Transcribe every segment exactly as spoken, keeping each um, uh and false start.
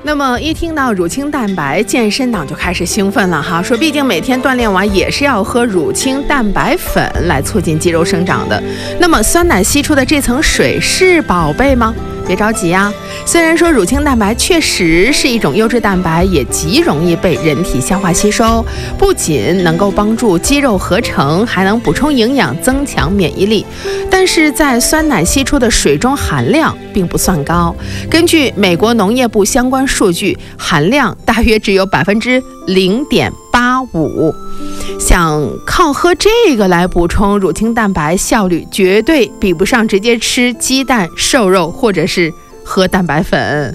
那么一听到乳清蛋白，健身党就开始兴奋了哈，说毕竟每天锻炼完也是要喝乳清蛋白粉来促进肌肉生长的。那么酸奶析出的这层水是宝贝吗？别着急啊，虽然说乳清蛋白确实是一种优质蛋白，也极容易被人体消化吸收，不仅能够帮助肌肉合成，还能补充营养，增强免疫力。但是在酸奶析出的水中含量并不算高，根据美国农业部相关数据，含量大约只有百分之零点八五。想靠喝这个来补充乳清蛋白，效率绝对比不上直接吃鸡蛋、瘦肉或者是喝蛋白粉。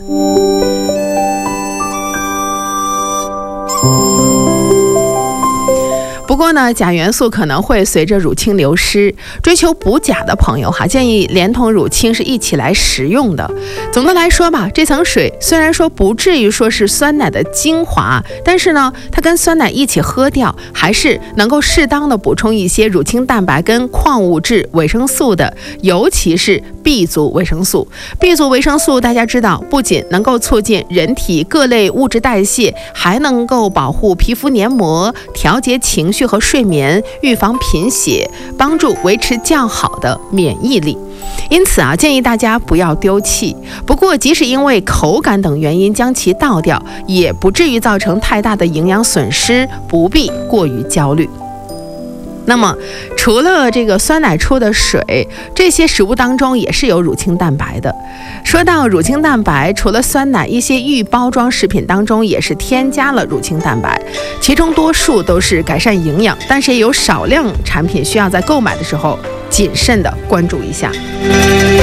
不过呢，钾元素可能会随着乳清流失，追求补钾的朋友哈，建议连同乳清是一起来食用的。总的来说吧，这层水虽然说不至于说是酸奶的精华，但是呢，它跟酸奶一起喝掉，还是能够适当的补充一些乳清蛋白跟矿物质、维生素的，尤其是 B 族维生素。B 族维生素大家知道，不仅能够促进人体各类物质代谢，还能够保护皮肤黏膜，调节情绪和睡眠，预防贫血，帮助维持较好的免疫力。因此啊，建议大家不要丢弃。不过，即使因为口感等原因将其倒掉，也不至于造成太大的营养损失，不必过于焦虑。那么除了这个酸奶出的水，这些食物当中也是有乳清蛋白的。说到乳清蛋白，除了酸奶，一些预包装食品当中也是添加了乳清蛋白，其中多数都是改善营养，但是也有少量产品需要在购买的时候谨慎的关注一下。